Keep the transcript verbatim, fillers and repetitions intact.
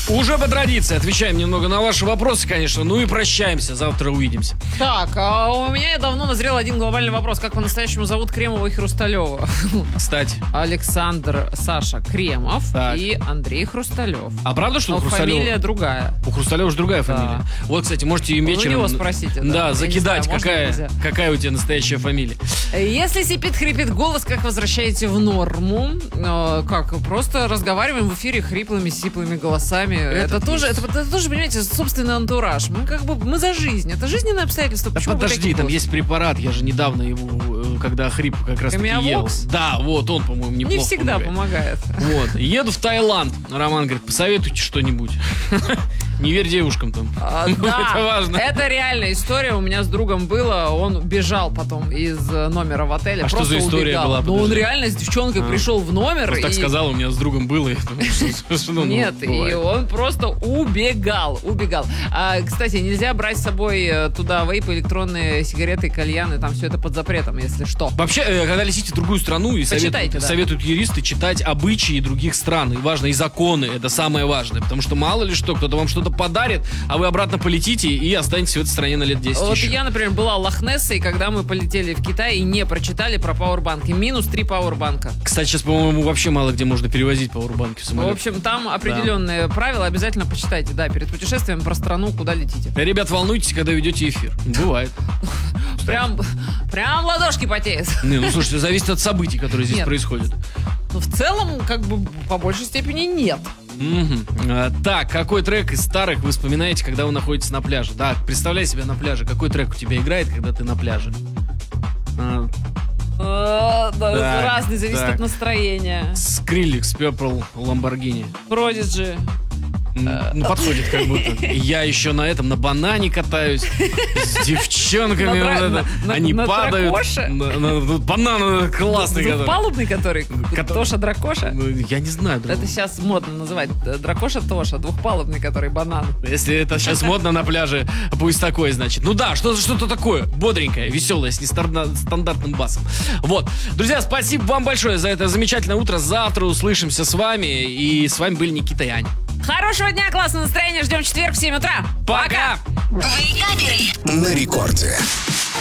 Уже по традиции отвечаем немного на ваши вопросы, конечно. Ну и прощаемся. Завтра увидимся. Так, а у меня давно назрел один глобальный вопрос. Как по-настоящему зовут Кремова и Хрусталева? Кстати. Александр Саша Кремов Так. и Андрей Хрусталев. А правда, что Но у Хрусталева... фамилия другая. У Хрусталева же другая Да. фамилия. Вот, кстати, можете им Вы вечером... у него спросите. Да, Да, Я закидать, не знаю, какая, можно, нельзя. какая у тебя настоящая фамилия. Если сипит, хрипит голос, как возвращаете в норму? Э, как? Просто разговариваем в эфире хриплыми, сиплыми голосами. Это, Это тоже, есть. это, это тоже, понимаете, собственный антураж. Мы как бы, мы за жизнь. Это жизненные обстоятельства. Да Почему вы подожди, такие там голоса? есть препарат, я же недавно его, э, когда хрип как раз таки ел. Камеовокс? Да, вот он, по-моему, неплохо Не всегда помогает. помогает. Вот, еду в Таиланд. Роман говорит, посоветуйте что-нибудь. Не верь девушкам там. А, да, Это важно. Это реальная история. У меня с другом было. Он бежал потом из э, номера в отеле. А что просто за история убегал. была? Ну, он Подожди. реально с девчонкой А. пришел в номер. Просто так и- сказал, у меня с другом было. я думаю, что- что, ну, Нет, ну, и бывает. он просто убегал, убегал. А, кстати, нельзя брать с собой э, туда вейпы, электронные сигареты, кальяны, там все это под запретом, если что. Вообще, э, когда летите в другую страну, и советуют, Почитайте, да. советуют юристы читать обычаи других стран. И важно, и законы, это самое важное. Потому что мало ли что, кто-то вам что-то подарит, а вы обратно полетите и останетесь в этой стране на лет десять Вот еще. я, например, была Лохнессой, когда мы полетели в Китай и не прочитали про пауэрбанки. Минус три пауэрбанка. Кстати, сейчас, по-моему, вообще мало где можно перевозить пауэрбанки в В самолет. общем, там определенные правила. Обязательно почитайте, да, перед путешествием про страну, куда летите. Ребят, волнуйтесь, когда ведете эфир. Бывает. Прям, прям ладошки потеют. Не, ну слушайте, зависит от событий, которые здесь Нет. происходят. Но в целом, как бы, по большей степени нет. Мгм. А, так, какой трек из старых вы вспоминаете, когда вы находитесь на пляже? Да, представляй себя на пляже. Какой трек у тебя играет, когда ты на пляже? А, Э, да, Так, разный, зависит так. от настроения. Skrillex, Purple Lamborghini. Продиджи. М, Ну, подходит как будто. Я еще на этом, на банане катаюсь. С девчонками. На вот дра- это. на- на- Они на падают. дракоше? На- на- Банан классный. который. Двухпалубный, который? Который- Тоша Дракоша? Ну, Я не знаю. Это другого. сейчас модно называть. э, Дракоша Тоша, двухпалубный, который банан. Если это сейчас модно на пляже, пусть такое, значит. Ну да, что- что-то такое бодренькое, веселое, с нестандартным басом. Вот. Друзья, спасибо вам большое за это замечательное утро. Завтра услышимся с вами. И с вами были Никита и Аня. Хорошего дня, классного настроения. Ждем в четверг в семь утра. Пока! Вейкаперы. На рекорде.